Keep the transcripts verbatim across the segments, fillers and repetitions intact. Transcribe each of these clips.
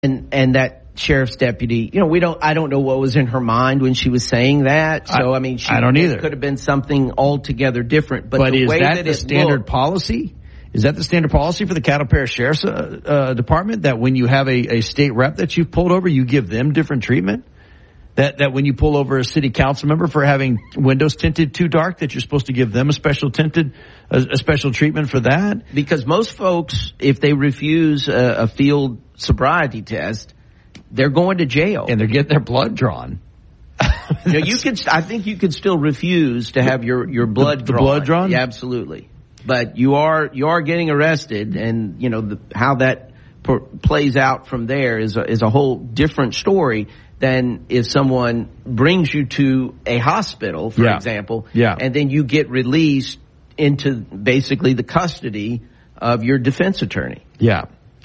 And, and that sheriff's deputy, you know, we don't, I don't know what was in her mind when she was saying that. So, I, I mean, she I don't either. could have been something altogether different. But, but the is way that, that the it standard looked, policy? Is that the standard policy for the Cattle Parish Sheriff's uh, uh, Department, that when you have a, a state rep that you've pulled over, you give them different treatment? That that when you pull over a city council member for having windows tinted too dark, that you're supposed to give them a special tinted, a, a special treatment for that? Because most folks, if they refuse a, a field sobriety test, they're going to jail. And they're getting their blood drawn. You know, you could, I think you could still refuse to have your, your blood the, the drawn. blood drawn? Yeah, absolutely. But you are, you are getting arrested, and, you know, the, how that per, plays out from there is a, is a whole different story than if someone brings you to a hospital, for yeah. example, yeah. and then you get released into basically the custody of your defense attorney. Yeah.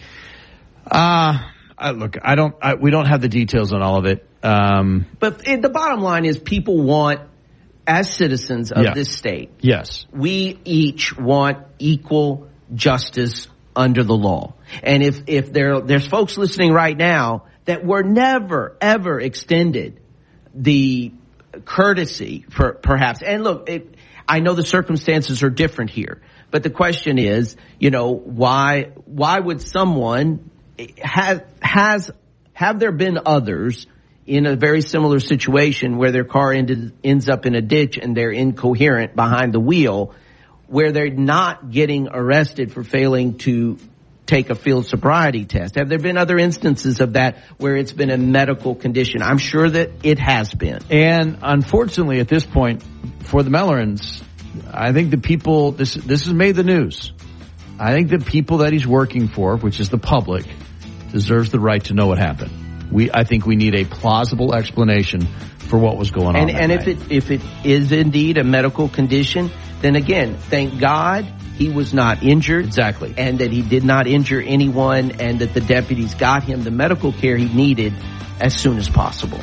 Uh, I, look, I don't, I, we don't have the details on all of it. Um, but it, the bottom line is people want, as citizens of yeah. this state, yes, we each want equal justice under the law. And if, if there, there's folks listening right now that were never, ever extended the courtesy, per, perhaps. And look, it, I know the circumstances are different here, but the question is, you know, why, why would someone has, has, have there been others in a very similar situation where their car ended, ends up in a ditch and they're incoherent behind the wheel, where they're not getting arrested for failing to take a field sobriety test? Have there been other instances of that where it's been a medical condition? I'm sure that it has been. And unfortunately, at this point, for the Mellorins, I think the people, this this has made the news. I think the people that he's working for, which is the public, deserves the right to know what happened. We, I think we need a plausible explanation for what was going on. And, and if it if it is indeed a medical condition, then again, thank God he was not injured. Exactly. And that he did not injure anyone, and that the deputies got him the medical care he needed as soon as possible.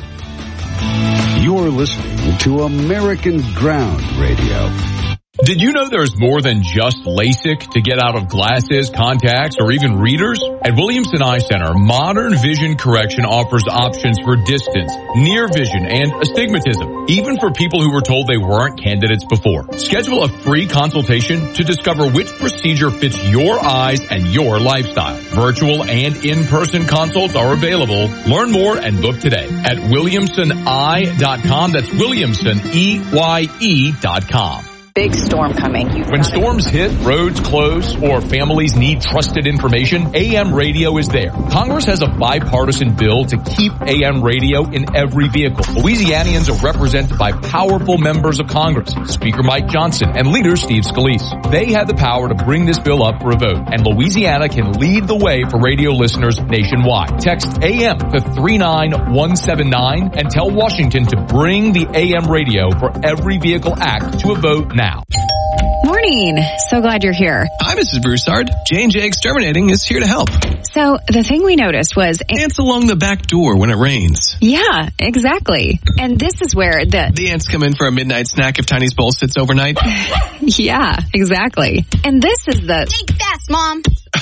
You're listening to American Ground Radio. Did you know there's more than just LASIK to get out of glasses, contacts, or even readers? At Williamson Eye Center, modern vision correction offers options for distance, near vision, and astigmatism, even for people who were told they weren't candidates before. Schedule a free consultation to discover which procedure fits your eyes and your lifestyle. Virtual and in-person consults are available. Learn more and book today at williamson eye dot com. That's Williamson, E Y E dot com. Big storm coming. You've when storms hit, roads close, or families need trusted information, A M Radio is there. Congress has a bipartisan bill to keep A M radio in every vehicle. Louisianians are represented by powerful members of Congress, Speaker Mike Johnson and Leader Steve Scalise. They have the power to bring this bill up for a vote, and Louisiana can lead the way for radio listeners nationwide. Text A M to three nine one seven nine and tell Washington to bring the A M radio for every vehicle act to a vote now. Now. Morning. So glad you're here. Hi, Missus Broussard. J and J Exterminating is here to help. So the thing we noticed was ants along the back door when it rains. Yeah, exactly. And this is where the the ants come in for a midnight snack if Tiny's bowl sits overnight. Yeah, exactly. And this is the think fast, Mom.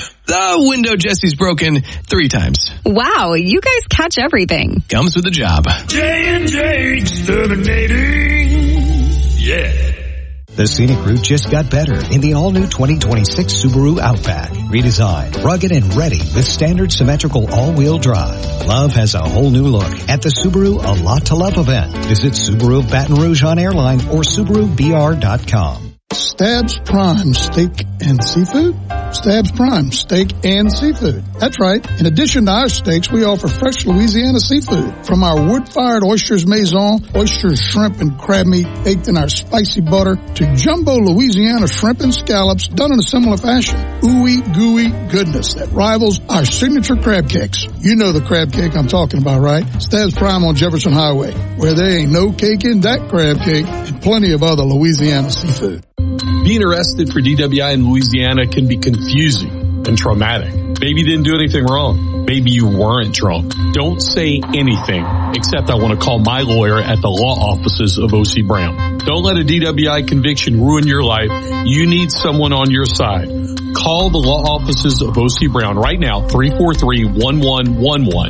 The window Jesse's broken three times. Wow, you guys catch everything. Comes with the job. J and J Exterminating. Yeah. The scenic route just got better in the all-new twenty twenty-six Subaru Outback. Redesigned, rugged, and ready with standard symmetrical all-wheel drive. Love has a whole new look at the Subaru A Lot to Love event. Visit Subaru of Baton Rouge on Airline or Subaru B R dot com. Stabs Prime Steak and Seafood? Stabs Prime Steak and Seafood. That's right. In addition to our steaks, we offer fresh Louisiana seafood. From our wood-fired oysters maison, oysters, shrimp, and crab meat baked in our spicy butter, to jumbo Louisiana shrimp and scallops done in a similar fashion. Ooey gooey goodness that rivals our signature crab cakes. You know the crab cake I'm talking about, right? Stabs Prime on Jefferson Highway, where there ain't no cake in that crab cake, and plenty of other Louisiana seafood. Being arrested for D W I in Louisiana can be confusing and traumatic. Maybe you didn't do anything wrong. Maybe you weren't drunk. Don't say anything except I want to call my lawyer at the law offices of O C Brown. Don't let a D W I conviction ruin your life. You need someone on your side. Call the law offices of O C Brown right now, three four three, one one one one.